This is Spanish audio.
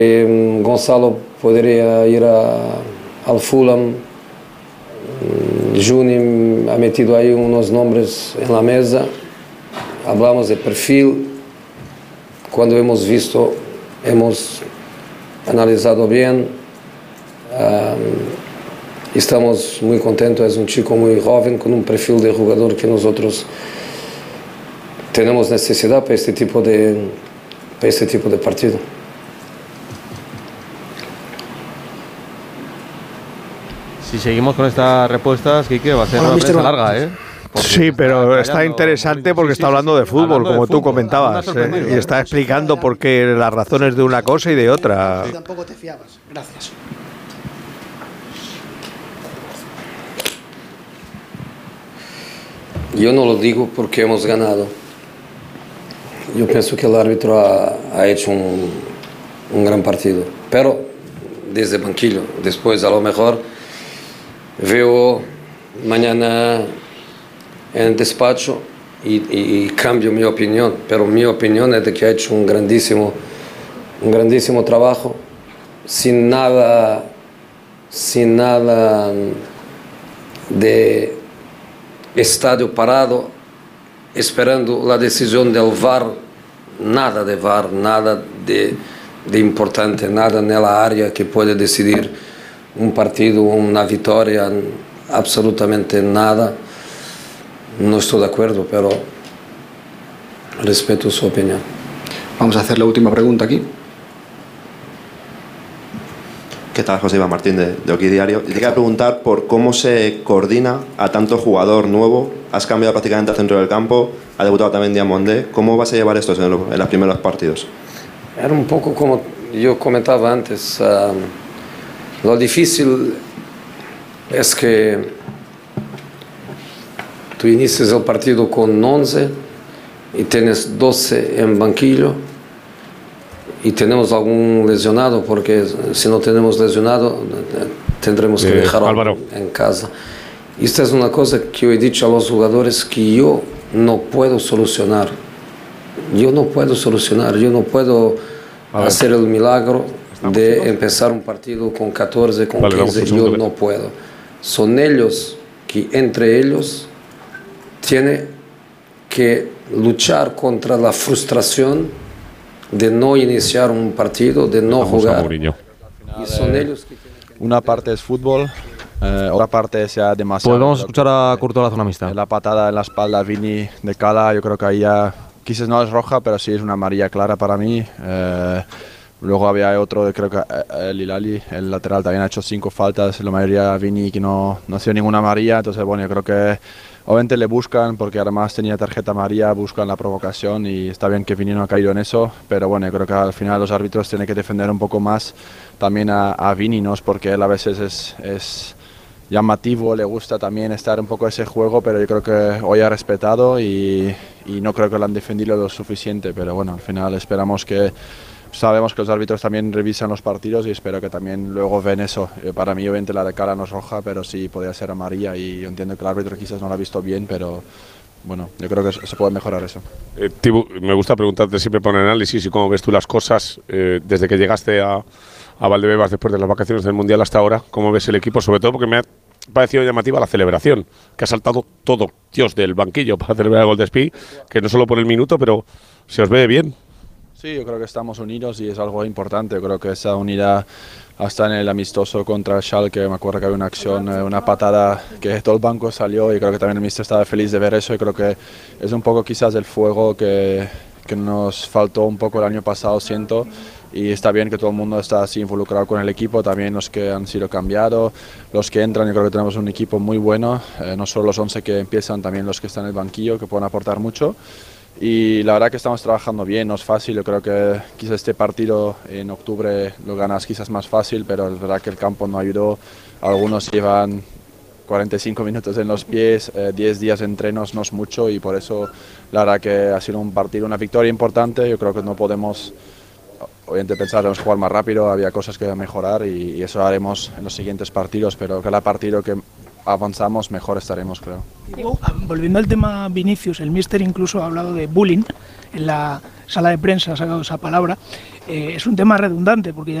Gonzalo podría ir al Fulham. Juni ha metido ahí unos nombres en la mesa. Hablamos de perfil. Cuando hemos visto, hemos analizado bien. Estamos muy contentos. Es un chico muy joven con un perfil de jugador que nosotros tenemos necesidad para este tipo de partido. Si seguimos con estas respuestas, Quique, va a ser una prensa larga, ¿eh? Sí, pero está interesante porque está hablando de fútbol, como tú comentabas, y está explicando por qué las razones de una cosa y de otra. Tampoco te fiabas. Gracias. Yo no lo digo porque hemos ganado. Yo pienso que el árbitro ha hecho un gran partido, pero desde el banquillo. Después, a lo mejor, veo mañana en el despacho y cambio mi opinión, pero mi opinión es de que ha hecho un grandísimo trabajo, sin nada de estadio parado, esperando la decisión del VAR, nada de VAR, nada de importante, nada en la área que puede decidir un partido, una victoria, absolutamente nada. No estoy de acuerdo, pero respeto su opinión. Vamos a hacer la última pregunta aquí. ¿Qué tal, José Iván Martín de Oki Diario? Te quería preguntar por cómo se coordina a tanto jugador nuevo. Has cambiado prácticamente al centro del campo, ha debutado también Diamondé. ¿Cómo vas a llevar esto en los primeros partidos? Era un poco como yo comentaba antes. Lo difícil es que tú inicias el partido con 11 y tienes 12 en banquillo y tenemos algún lesionado, porque si no tenemos lesionado tendremos que dejarlo en casa. Esta es una cosa que yo he dicho a los jugadores que yo no puedo solucionar. Yo no puedo hacer el milagro de empezar un partido con 14, con 15, yo no puedo. Son ellos que entre ellos tienen que luchar contra la frustración de no iniciar un partido, de no jugar. Y son ellos que tienen que... Una parte es fútbol, otra parte sea demasiado. Pues vamos a escuchar a Curto, la zona mixta. La patada en la espalda a Vini de Cala, yo creo que ahí ya, quizás no es roja, pero sí es una amarilla clara para mí. Luego había otro, creo que el Hilali, el lateral, también ha hecho 5 faltas, la mayoría Vini que no ha sido ninguna amarilla. Entonces, bueno, yo creo que obviamente le buscan, porque además tenía tarjeta amarilla, buscan la provocación y está bien que Vini no ha caído en eso, pero bueno, yo creo que al final los árbitros tienen que defender un poco más también a Vini, ¿no? Porque él a veces es llamativo, le gusta también estar un poco ese juego, pero yo creo que hoy ha respetado y no creo que lo han defendido lo suficiente, pero bueno, al final esperamos que... Sabemos que los árbitros también revisan los partidos y espero que también luego ven eso. Para mí, obviamente, la de Cala no es roja, pero sí podría ser amarilla y yo entiendo que el árbitro quizás no lo ha visto bien, pero bueno, yo creo que se puede mejorar eso. Tibu, me gusta preguntarte siempre por el análisis y cómo ves tú las cosas desde que llegaste a Valdebebas después de las vacaciones del Mundial hasta ahora. ¿Cómo ves el equipo? Sobre todo porque me ha parecido llamativa la celebración, que ha saltado todo Dios del banquillo para celebrar el gol de Spi, que no solo por el minuto, pero se os ve bien. Sí, yo creo que estamos unidos y es algo importante. Yo creo que esa unidad hasta en el amistoso contra el Schalke, me acuerdo que había una acción, una patada que todo el banco salió y creo que también el míster estaba feliz de ver eso y creo que es un poco quizás el fuego que nos faltó un poco el año pasado, siento, y está bien que todo el mundo está así involucrado con el equipo, también los que han sido cambiados, los que entran. Yo creo que tenemos un equipo muy bueno, no solo los 11 que empiezan, también los que están en el banquillo, que pueden aportar mucho. Y la verdad que estamos trabajando bien, no es fácil. Yo creo que quizás este partido en octubre lo ganas quizás más fácil, pero es verdad que el campo no ayudó. Algunos llevan 45 minutos en los pies, 10 días de entrenos no es mucho y por eso la verdad que ha sido un partido, una victoria importante. Yo creo que no podemos, obviamente, pensar en jugar más rápido, había cosas que mejorar y eso haremos en los siguientes partidos, pero cada partido que avanzamos, mejor estaremos, creo. Volviendo al tema Vinicius, el míster incluso ha hablado de bullying en la sala de prensa, ha sacado esa palabra. Es un tema redundante porque